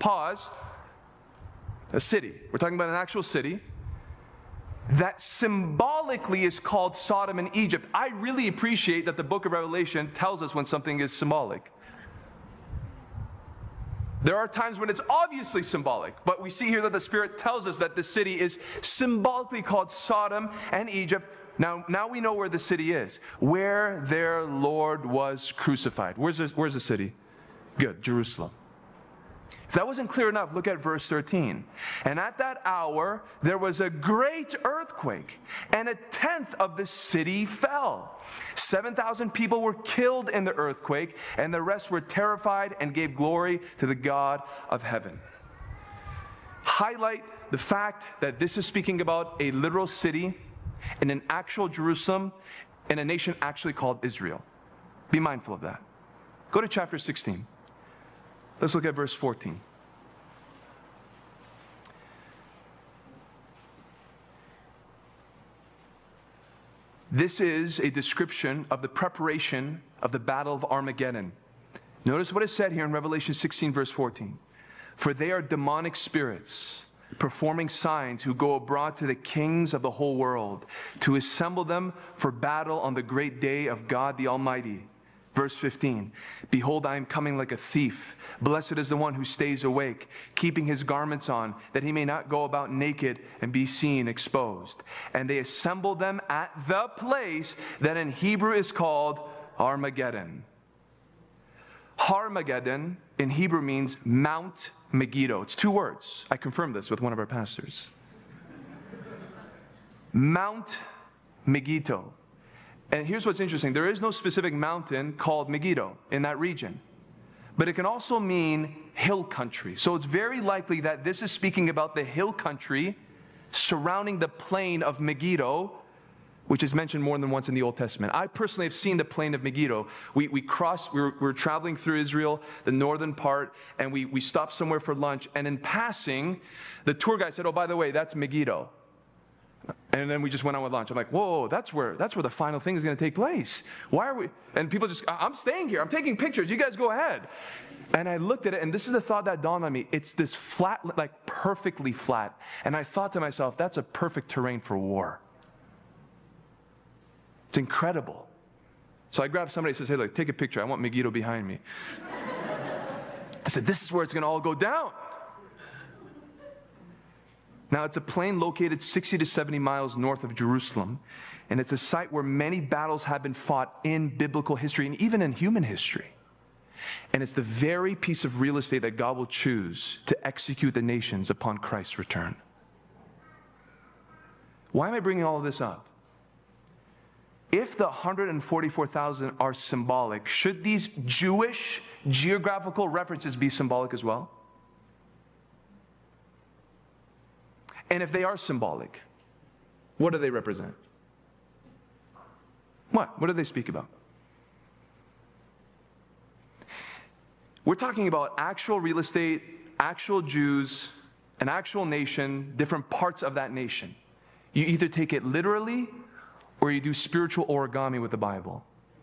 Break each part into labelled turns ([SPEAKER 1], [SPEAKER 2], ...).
[SPEAKER 1] pause, a city. We're talking about an actual city that symbolically is called Sodom and Egypt. I really appreciate that the book of Revelation tells us when something is symbolic. There are times when it's obviously symbolic, but we see here that the Spirit tells us that the city is symbolically called Sodom and Egypt. Now we know where the city is, where their Lord was crucified. Where's the city? Good, Jerusalem. If that wasn't clear enough, look at verse 13. And at that hour, there was a great earthquake, and 1/10 of the city fell. 7,000 people were killed in the earthquake, and the rest were terrified and gave glory to the God of heaven. Highlight the fact that this is speaking about a literal city in an actual Jerusalem in a nation actually called Israel. Be mindful of that. Go to chapter 16. Let's look at verse 14. This is a description of the preparation of the battle of Armageddon. Notice what is said here in Revelation 16, verse 14. For they are demonic spirits, performing signs, who go abroad to the kings of the whole world, to assemble them for battle on the great day of God the Almighty. Verse 15, behold, I am coming like a thief. Blessed is the one who stays awake, keeping his garments on, that he may not go about naked and be seen exposed. And they assembled them at the place that in Hebrew is called Armageddon. Armageddon in Hebrew means Mount Megiddo. It's 2 words. I confirmed this with one of our pastors. Mount Megiddo. And here's what's interesting. There is no specific mountain called Megiddo in that region. But it can also mean hill country. So it's very likely that this is speaking about the hill country surrounding the plain of Megiddo, which is mentioned more than once in the Old Testament. I personally have seen the plain of Megiddo. We were traveling through Israel, the northern part, and we stopped somewhere for lunch. And in passing, the tour guide said, oh, by the way, that's Megiddo. And then we just went on with lunch. I'm like, whoa, that's where the final thing is going to take place. Why are we? And people just, I'm staying here. I'm taking pictures. You guys go ahead. And I looked at it, and this is the thought that dawned on me. It's this flat, like perfectly flat. And I thought to myself, that's a perfect terrain for war. It's incredible. So I grabbed somebody and says, hey, look, take a picture. I want Megiddo behind me. I said, this is where it's going to all go down. Now, it's a plain located 60 to 70 miles north of Jerusalem, and it's a site where many battles have been fought in biblical history and even in human history. And it's the very piece of real estate that God will choose to execute the nations upon Christ's return. Why am I bringing all of this up? If the 144,000 are symbolic, should these Jewish geographical references be symbolic as well? And if they are symbolic, what do they represent? What do they speak about? We're talking about actual real estate, actual Jews, an actual nation, different parts of that nation. You either take it literally or you do spiritual origami with the Bible.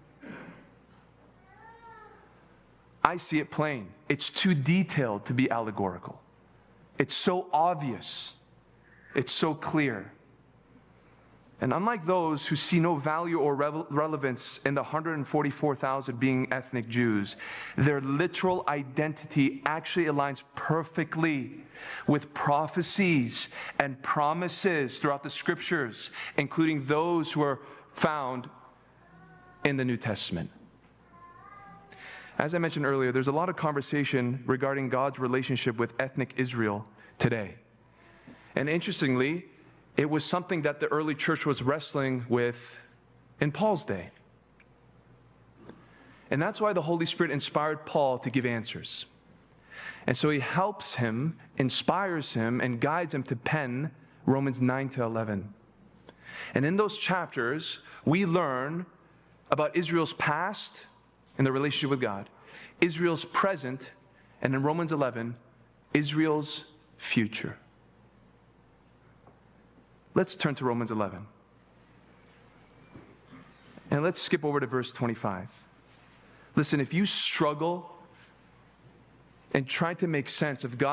[SPEAKER 1] I see it plain. It's too detailed to be allegorical. It's so obvious. It's so clear. And unlike those who see no value or relevance in the 144,000 being ethnic Jews, their literal identity actually aligns perfectly with prophecies and promises throughout the scriptures, including those who are found in the New Testament. As I mentioned earlier, there's a lot of conversation regarding God's relationship with ethnic Israel today. And interestingly, it was something that the early church was wrestling with in Paul's day. And that's why the Holy Spirit inspired Paul to give answers. And so he helps him, inspires him, and guides him to pen Romans 9 to 11. And in those chapters, we learn about Israel's past and the relationship with God, Israel's present, and in Romans 11, Israel's future. Let's turn to Romans 11. And let's skip over to verse 25. Listen, if you struggle and try to make sense of God